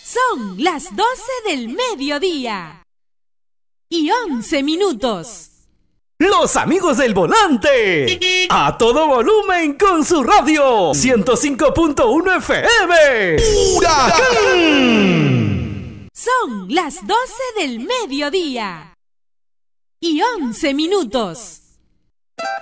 Son las 12 del mediodía y 11 minutos. Los amigos del volante, a todo volumen con su radio 105.1 FM. ¡Huracán! Son las 12 del mediodía y 11 minutos.